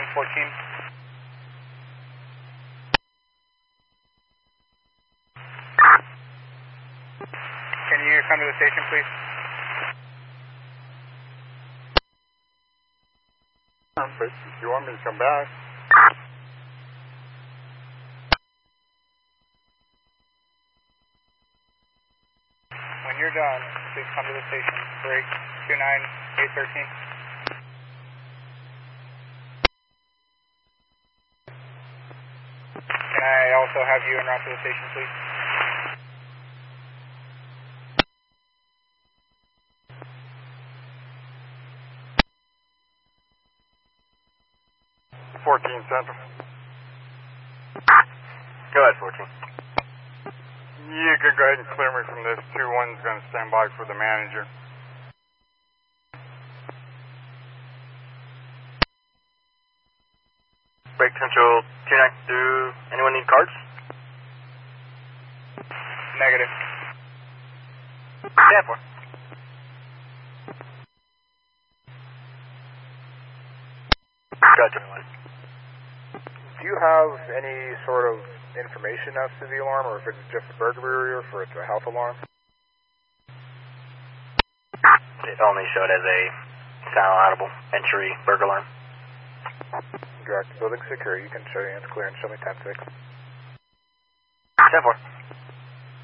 14. Can you come to the station, please? If you want me to come back. When you're done, please come to the station. Break 29813. Can I also have you en route to the station, please? Central. Go ahead, 14. You can go ahead and clear me from this. 2-1's going to stand by for the manager. Break Central 292. Anyone need cards? Negative. Stand for. Gotcha. Do you have any sort of information as to the alarm, or if it's just a burglary or if it's a health alarm? It only showed as a sound audible entry burglar alarm. Direct building security. You can show your hands clear and show me 10-6. 10-4.